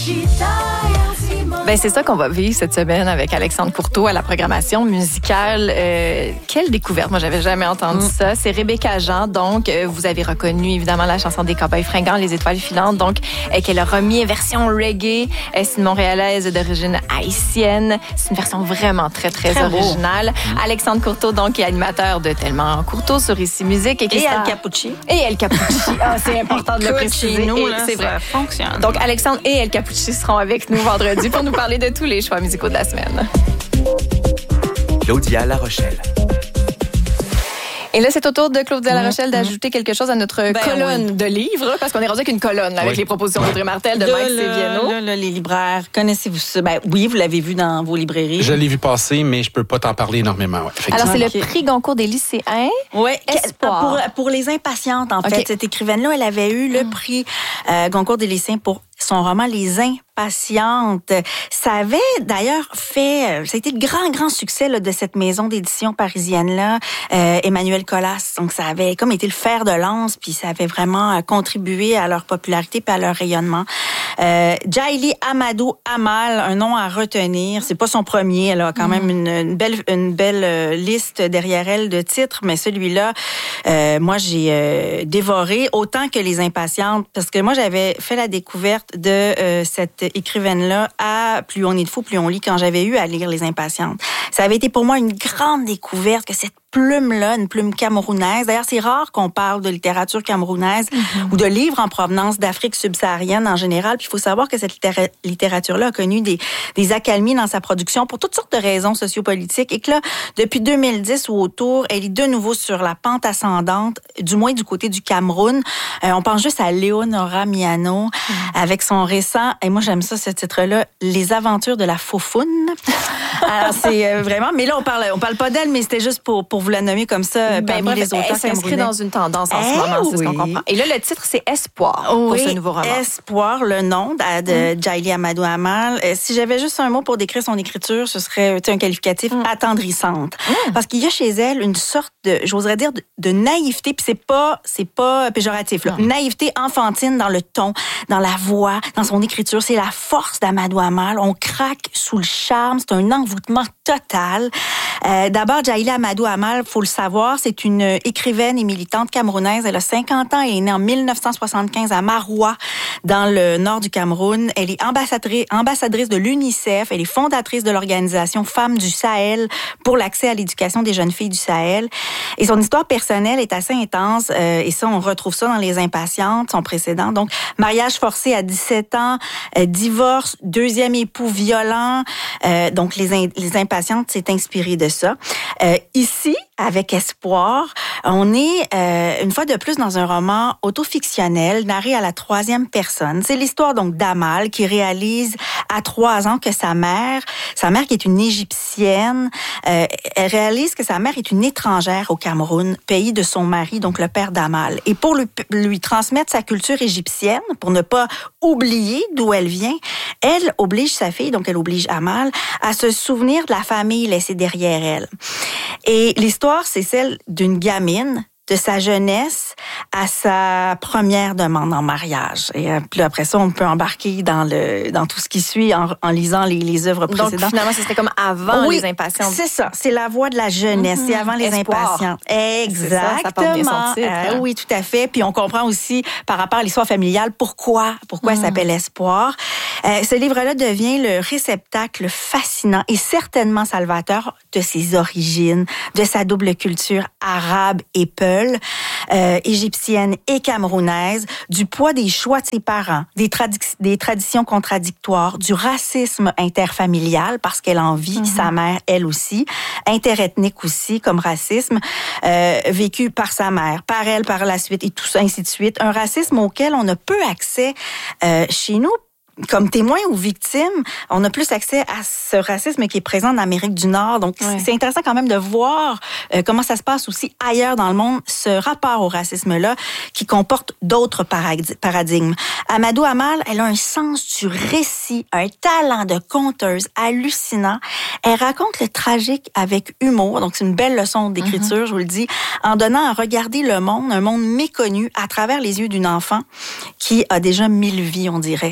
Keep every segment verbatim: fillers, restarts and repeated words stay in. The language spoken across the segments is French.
Ben c'est ça qu'on va vivre cette semaine avec Alexandre Courteau à la programmation musicale. Euh, quelle découverte! Moi, j'avais jamais entendu mm. ça. C'est Rebecca Jean, donc euh, vous avez reconnu évidemment la chanson des Cowboys fringants, Les Étoiles filantes, donc euh, qu'elle a remis version reggae. Euh, c'est une Montréalaise d'origine haïtienne. C'est une version vraiment très très, très originale. Mm. Alexandre Courteau, donc, est animateur de Tellement Courteau sur Ici Musique et, et El Capucci. Et El Capucci. Ah, c'est important de le préciser. Nous, là, c'est vrai. Ça fonctionne. Donc Alexandre et El Capucci seront avec nous vendredi pour nous parler de tous les choix musicaux de la semaine. Claudia La Rochelle. Et là, c'est au tour de Claudia La Rochelle mmh, d'ajouter mmh. quelque chose à notre ben colonne oui. de livres, parce qu'on est rendu avec une colonne là, avec oui. les propositions d'Audrey Martel, de, de Mike Séviano. Là, là, les libraires, connaissez-vous ça? Ben oui, vous l'avez vu dans vos librairies. Je l'ai vu passer, mais je peux pas t'en parler énormément. Ouais, alors, c'est okay. le prix Goncourt des lycéens. Oui, pour, pour les impatientes, en okay. fait. Cette écrivaine-là, elle avait eu le mmh. prix euh, Goncourt des lycéens pour son roman Les Impatientes. Ça avait d'ailleurs fait, ça a été le grand, grand succès là, de cette maison d'édition parisienne-là, euh, Emmanuel Colas. Donc, ça avait comme été le fer de lance, puis ça avait vraiment contribué à leur popularité puis à leur rayonnement. Euh, Jaili Amadou Amal, un nom à retenir. C'est pas son premier. Elle a quand mmh. même une, une belle, une belle liste derrière elle de titres, mais celui-là, euh, moi, j'ai euh, dévoré autant que Les Impatientes, parce que moi, j'avais fait la découverte de euh, cette écrivaine-là à Plus on est de fou, plus on lit, quand j'avais eu à lire Les Impatientes. Ça avait été pour moi une grande découverte que cette plume-là, une plume camerounaise. D'ailleurs, c'est rare qu'on parle de littérature camerounaise mm-hmm. ou de livres en provenance d'Afrique subsaharienne en général. Puis il faut savoir que cette littéra- littérature-là a connu des, des accalmies dans sa production pour toutes sortes de raisons sociopolitiques et que là, depuis deux mille dix ou autour, elle est de nouveau sur la pente ascendante, du moins du côté du Cameroun. Euh, on pense juste à Léonora Miano mm-hmm. avec son récent, et moi j'aime ça ce titre-là, Les aventures de la faufoune. Alors c'est euh, vraiment, mais là on parle, on parle pas d'elle, mais c'était juste pour pour vous la nommer comme ça ben, parmi bref, les auteurs camerounais. Elle s'inscrit dans une tendance en eh ce moment, oui. c'est ce qu'on comprend. Et là, le titre, c'est Espoir oui, pour ce nouveau roman. Espoir, le nom de, de mm. Jaili Amadou Amal. Euh, si j'avais juste un mot pour décrire son écriture, ce serait un qualificatif mm. attendrissante. Mm. Parce qu'il y a chez elle une sorte de, j'oserais dire, de, de naïveté, puis c'est pas, c'est pas péjoratif, là. Mm. Naïveté enfantine dans le ton, dans la voix, dans son écriture. C'est la force d'Amadou Amal. On craque sous le charme. C'est un envoûtement total. Euh, d'abord, Jaili Amadou Amal, faut le savoir, c'est une écrivaine et militante camerounaise. Elle a cinquante ans. Elle est née en dix-neuf cent soixante-quinze à Maroua, dans le nord du Cameroun. Elle est ambassadrice, ambassadrice de l'UNICEF. Elle est fondatrice de l'organisation Femmes du Sahel pour l'accès à l'éducation des jeunes filles du Sahel. Et son histoire personnelle est assez intense. Euh, et ça, on retrouve ça dans Les Impatientes, son précédent. Donc, mariage forcé à dix-sept ans, euh, divorce, deuxième époux violent. Euh, donc, Les, in- les Impatientes, c'est inspiré de ça. Euh, ici, avec Espoir, on est euh, une fois de plus dans un roman autofictionnel narré à la troisième personne. C'est l'histoire donc d'Amal qui réalise à trois ans que sa mère, sa mère qui est une Égyptienne, euh, elle réalise que sa mère est une étrangère au Cameroun, pays de son mari, donc le père d'Amal. Et pour lui, lui transmettre sa culture égyptienne, pour ne pas oublier d'où elle vient, elle oblige sa fille, donc elle oblige Amal, à se souvenir de la famille laissée derrière elle. Et l'histoire, c'est celle d'une gamine, de sa jeunesse à sa première demande en mariage. Et puis après ça, on peut embarquer dans le dans tout ce qui suit en, en lisant les, les œuvres précédentes. Donc finalement, c'était comme avant oui, Les Impatientes. C'est ça, c'est la voie de la jeunesse, mm-hmm. c'est avant Les Espoir. Impatientes. Exactement. Ça, ça porte bien son titre, hein? euh, oui, tout à fait. Puis on comprend aussi par rapport à l'histoire familiale pourquoi pourquoi mm. elle s'appelle Espoir. Euh, ce livre-là devient le réceptacle fascinant et certainement salvateur de ses origines, de sa double culture arabe et peul, euh, égyptienne et camerounaise, du poids des choix de ses parents, des, tradi- des traditions contradictoires, du racisme interfamilial, parce qu'elle en vit, mm-hmm. sa mère, elle aussi, interethnique aussi, comme racisme, euh, vécu par sa mère, par elle, par la suite, et tout ça, ainsi de suite. Un racisme auquel on a peu accès euh, chez nous, comme témoin ou victime, on a plus accès à ce racisme qui est présent en Amérique du Nord. Donc, ouais. c'est intéressant quand même de voir euh, comment ça se passe aussi ailleurs dans le monde, ce rapport au racisme-là qui comporte d'autres paradigmes. Amadou Amal, elle a un sens du récit, un talent de conteuse hallucinant. Elle raconte le tragique avec humour. Donc, c'est une belle leçon d'écriture, mm-hmm. je vous le dis, en donnant à regarder le monde, un monde méconnu, à travers les yeux d'une enfant qui a déjà mille vies, on dirait, très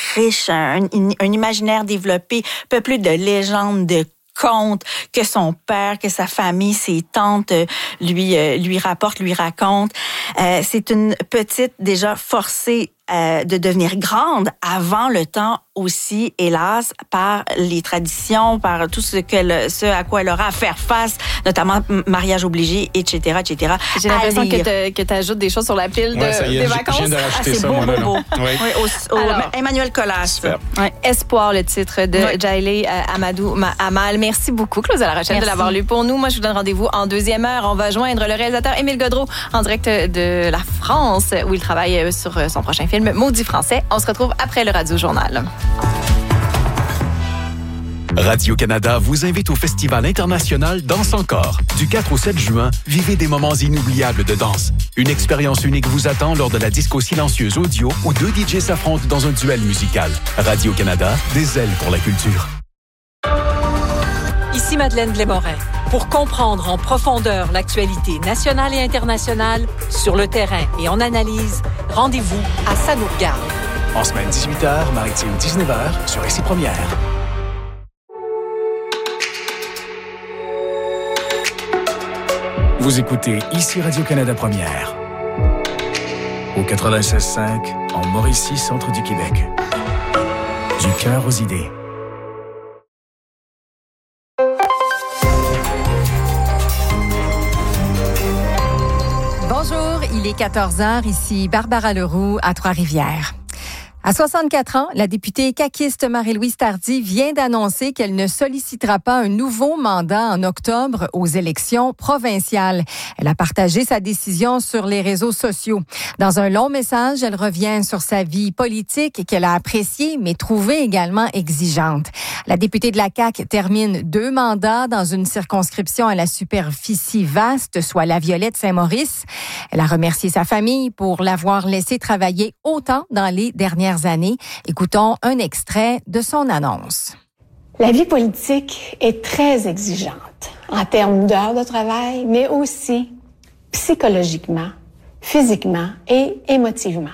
riche, un, un imaginaire développé, peuplé de légendes, de contes que son père, que sa famille, ses tantes lui lui rapportent, lui racontent. Euh, c'est une petite déjà forcée euh, de devenir grande avant le temps aussi, hélas, par les traditions, par tout ce que ce à quoi elle aura à faire face, notamment mariage obligé, et cetera, et cetera. J'ai l'impression que tu ajoutes des choses sur la pile de, ouais, ça y est, des vacances. Je viens de rajouter ah, ça, beau, moi, beau, là, beau. Oui. Oui, au, au Alors, Emmanuel Colas. Ouais. Espoir, le titre de ouais. Djaïlé euh, Amadou Amal. Merci beaucoup, Claude La Rochelle, de l'avoir lu pour nous. Moi, je vous donne rendez-vous en deuxième heure. On va joindre le réalisateur Émile Godreau en direct de la France, où il travaille sur son prochain film, Maudit français. On se retrouve après le Radio Journal. Radio-Canada vous invite au Festival international Danse Encore. Du quatre au sept juin, vivez des moments inoubliables de danse. Une expérience unique vous attend lors de la disco silencieuse audio où deux D Js s'affrontent dans un duel musical. Radio-Canada, des ailes pour la culture. Ici Madeleine Blais-Morin. Pour comprendre en profondeur l'actualité nationale et internationale, sur le terrain et en analyse, rendez-vous à Ça nous regarde. En semaine dix-huit heures, maritime dix-neuf heures, sur Ici Première. Vous écoutez Ici Radio-Canada Première. Au quatre-vingt-seize cinq, en Mauricie, centre du Québec. Du cœur aux idées. Bonjour, il est quatorze heures, ici Barbara Leroux à Trois-Rivières. À soixante-quatre ans, la députée caquiste Marie-Louise Tardy vient d'annoncer qu'elle ne sollicitera pas un nouveau mandat en octobre aux élections provinciales. Elle a partagé sa décision sur les réseaux sociaux. Dans un long message, elle revient sur sa vie politique qu'elle a appréciée, mais trouvée également exigeante. La députée de la C A Q termine deux mandats dans une circonscription à la superficie vaste, soit la Violette-Saint-Maurice. Elle a remercié sa famille pour l'avoir laissé travailler autant dans les dernières années. Écoutons un extrait de son annonce. La vie politique est très exigeante en termes d'heures de travail, mais aussi psychologiquement, physiquement et émotivement.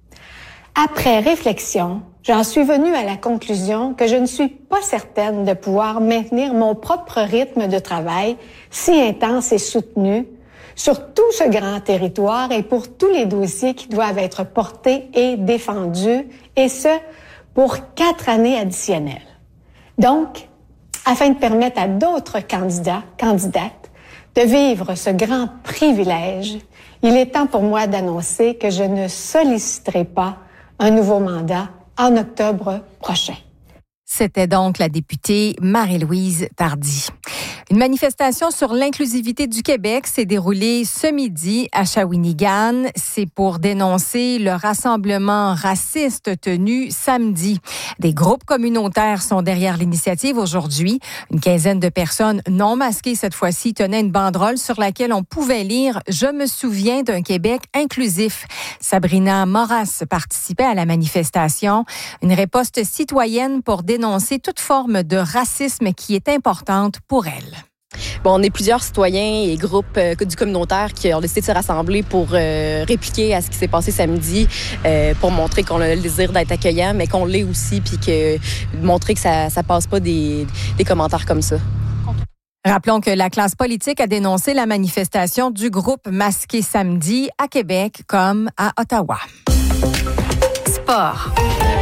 Après réflexion, j'en suis venue à la conclusion que je ne suis pas certaine de pouvoir maintenir mon propre rythme de travail si intense et soutenu sur tout ce grand territoire et pour tous les dossiers qui doivent être portés et défendus, et ce, pour quatre années additionnelles. Donc, afin de permettre à d'autres candidats, candidates, de vivre ce grand privilège, il est temps pour moi d'annoncer que je ne solliciterai pas un nouveau mandat en octobre prochain. C'était donc la députée Marie-Louise Tardy. Une manifestation sur l'inclusivité du Québec s'est déroulée ce midi à Shawinigan. C'est pour dénoncer le rassemblement raciste tenu samedi. Des groupes communautaires sont derrière l'initiative aujourd'hui. Une quinzaine de personnes non masquées cette fois-ci tenaient une banderole sur laquelle on pouvait lire « Je me souviens d'un Québec inclusif ». Sabrina Moras participait à la manifestation. Une riposte citoyenne pour dénoncer toute forme de racisme qui est importante pour elle. Bon, on est plusieurs citoyens et groupes euh, du communautaire qui ont décidé de se rassembler pour euh, répliquer à ce qui s'est passé samedi, euh, pour montrer qu'on a le désir d'être accueillant, mais qu'on l'est aussi, puis que montrer que ça ça passe pas des, des commentaires comme ça. Rappelons que la classe politique a dénoncé la manifestation du groupe masqué samedi à Québec comme à Ottawa. Sport.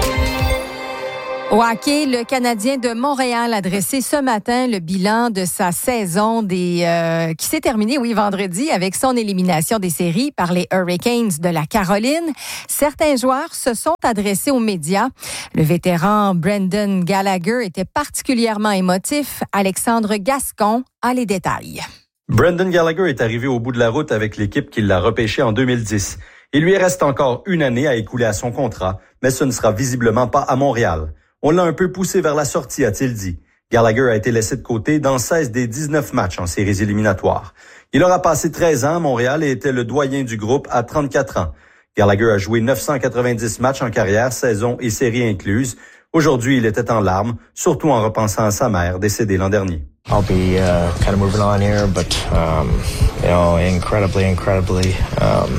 Au hockey, le Canadien de Montréal a dressé ce matin le bilan de sa saison des euh, qui s'est terminée, oui, vendredi, avec son élimination des séries par les Hurricanes de la Caroline. Certains joueurs se sont adressés aux médias. Le vétéran Brendan Gallagher était particulièrement émotif. Alexandre Gascon a les détails. Brendan Gallagher est arrivé au bout de la route avec l'équipe qui l'a repêché en deux mille dix. Il lui reste encore une année à écouler à son contrat, mais ce ne sera visiblement pas à Montréal. On l'a un peu poussé vers la sortie, a-t-il dit. Gallagher a été laissé de côté dans seize des dix-neuf matchs en séries éliminatoires. Il aura passé treize ans à Montréal et était le doyen du groupe à trente-quatre ans. Gallagher a joué neuf cent quatre-vingt-dix matchs en carrière, saison et séries incluses. Aujourd'hui, il était en larmes, surtout en repensant à sa mère, décédée l'an dernier. I'll be uh, kind of moving on here, but um, you know, incredibly, incredibly um,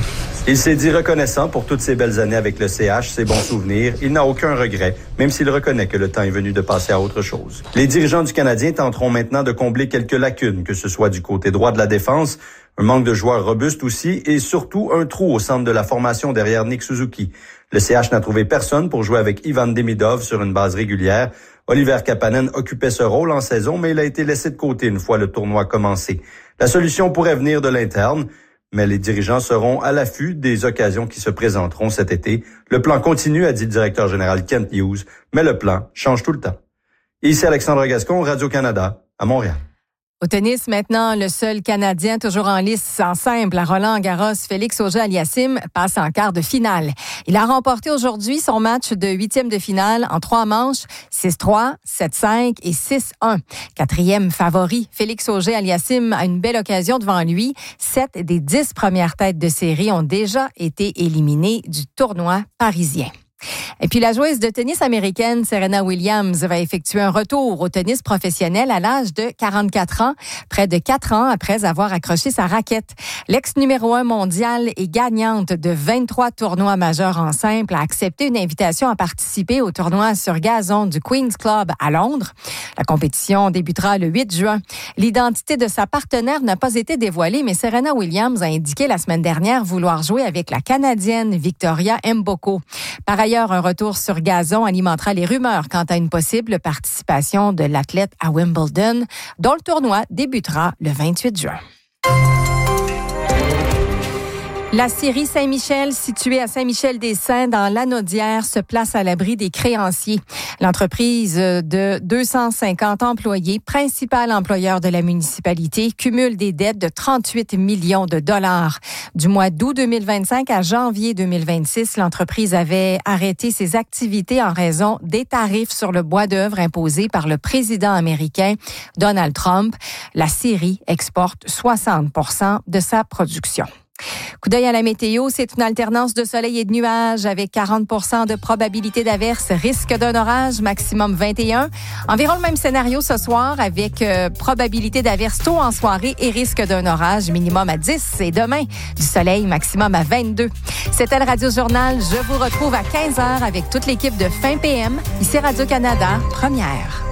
Il s'est dit reconnaissant pour toutes ces belles années avec le C H, ses bons souvenirs. Il n'a aucun regret, même s'il reconnaît que le temps est venu de passer à autre chose. Les dirigeants du Canadien tenteront maintenant de combler quelques lacunes, que ce soit du côté droit de la défense, un manque de joueurs robustes aussi, et surtout un trou au centre de la formation derrière Nick Suzuki. Le C H n'a trouvé personne pour jouer avec Ivan Demidov sur une base régulière. Oliver Kapanen occupait ce rôle en saison, mais il a été laissé de côté une fois le tournoi commencé. La solution pourrait venir de l'interne, mais les dirigeants seront à l'affût des occasions qui se présenteront cet été. Le plan continue, a dit le directeur général Kent Hughes, mais le plan change tout le temps. Ici Alexandre Gascon, Radio-Canada, à Montréal. Au tennis, maintenant, le seul Canadien toujours en lice en simple à Roland-Garros, Félix Auger-Aliassime, passe en quart de finale. Il a remporté aujourd'hui son match de huitième de finale en trois manches, six trois, sept cinq et six un. Quatrième favori, Félix Auger-Aliassime a une belle occasion devant lui. Sept des dix premières têtes de série ont déjà été éliminées du tournoi parisien. Et puis la joueuse de tennis américaine Serena Williams va effectuer un retour au tennis professionnel à l'âge de quarante-quatre ans, près de quatre ans après avoir accroché sa raquette. L'ex numéro un mondial et gagnante de vingt-trois tournois majeurs en simple a accepté une invitation à participer au tournoi sur gazon du Queen's Club à Londres. La compétition débutera le huit juin. L'identité de sa partenaire n'a pas été dévoilée, mais Serena Williams a indiqué la semaine dernière vouloir jouer avec la Canadienne Victoria Mboko. Par ailleurs, un retour sur gazon alimentera les rumeurs quant à une possible participation de l'athlète à Wimbledon, dont le tournoi débutera le vingt-huit juin. La scierie Saint-Michel, située à Saint-Michel-des-Saints dans l'Anaudière, se place à l'abri des créanciers. L'entreprise de deux cent cinquante employés, principal employeur de la municipalité, cumule des dettes de trente-huit millions de dollars. Du mois d'août deux mille vingt-cinq à janvier deux mille vingt-six, l'entreprise avait arrêté ses activités en raison des tarifs sur le bois d'œuvre imposés par le président américain Donald Trump. La scierie exporte soixante pour cent de sa production. Coup d'œil à la météo, c'est une alternance de soleil et de nuages avec quarante pour cent de probabilité d'averse, risque d'un orage, maximum vingt et un. Environ le même scénario ce soir avec euh, probabilité d'averse tôt en soirée et risque d'un orage, minimum à dix. Et demain, du soleil, maximum à vingt-deux. C'était le Radio Journal. Je vous retrouve à quinze heures avec toute l'équipe de Fin P M. Ici Radio-Canada, première.